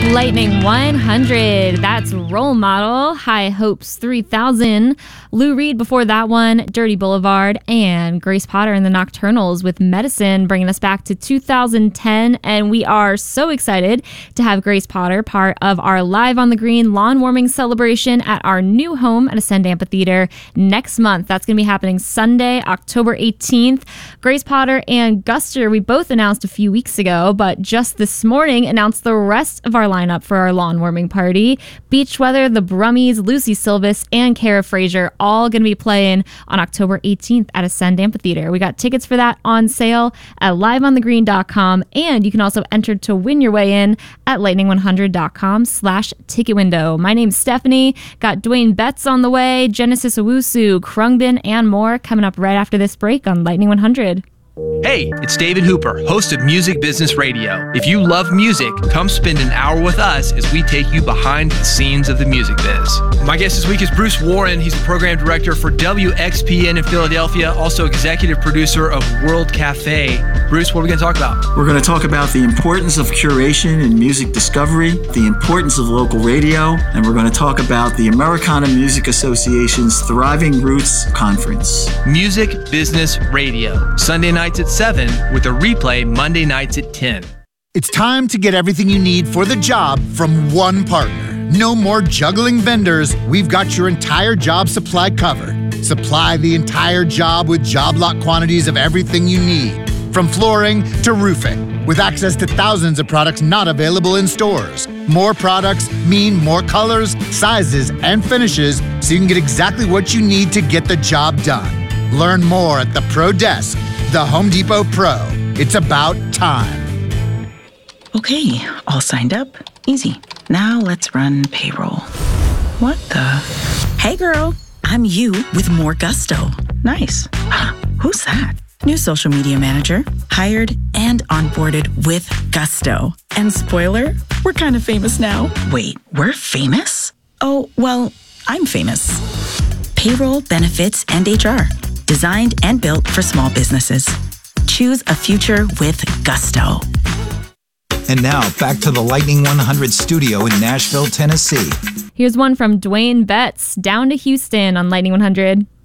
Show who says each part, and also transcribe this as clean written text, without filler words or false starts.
Speaker 1: Lightning 100, that's Role Model, High Hopes 3000, Lou Reed before that one, Dirty Boulevard, and Grace Potter and the Nocturnals with Medicine, bringing us back to 2010. And we are so excited to have Grace Potter part of our Live on the Green lawn warming celebration at our new home at Ascend Amphitheater next month. That's going to be happening Sunday, October 18th. Grace Potter and Guster, we both announced a few weeks ago, but just this morning announced the rest of our lineup for our lawn warming party. Beachweather, the Brummies, Lucy Silvis, and Kara Frazier all going to be playing on October 18th at Ascend Amphitheater. We got tickets for that on sale at liveonthegreen.com, and you can also enter to win your way in at lightning100.com/ticket window. My name's Stephanie. Got Dwayne Betts on the way, Genesis Owusu, Krungbin, and more coming up right after this break on Lightning 100.
Speaker 2: Hey, it's David Hooper, host of Music Business Radio. If you love music, come spend an hour with us as we take you behind the scenes of the music biz. My guest this week is Bruce Warren. He's the program director for WXPN in Philadelphia, also executive producer of World Cafe. Bruce, what are we going to talk about?
Speaker 3: We're going to talk about the importance of curation in music discovery, the importance of local radio, and we're going to talk about the Americana Music Association's Thriving Roots Conference.
Speaker 2: Music Business Radio, Sunday nights at 7 with a replay Monday nights at 10.
Speaker 4: It's time to get everything you need for the job from one partner. No more juggling vendors. We've got your entire job supply covered. Supply the entire job with job lot quantities of everything you need, from flooring to roofing, with access to thousands of products not available in stores. More products mean more colors, sizes, and finishes, so you can get exactly what you need to get the job done. Learn more at the Pro Desk, the Home Depot Pro. It's about time.
Speaker 5: Okay, all signed up. Easy. Now let's run payroll. What the? Hey girl, I'm you with more gusto. Nice. Who's that? New social media manager, hired and onboarded with gusto. And spoiler, we're kind of famous now. Wait, we're famous? Oh, well, I'm famous. Payroll, benefits, and HR. Designed and built for small businesses. Choose a future with gusto.
Speaker 6: And now, back to the Lightning 100 studio in Nashville, Tennessee.
Speaker 1: Here's one from Dwayne Betts, Down to Houston on Lightning 100.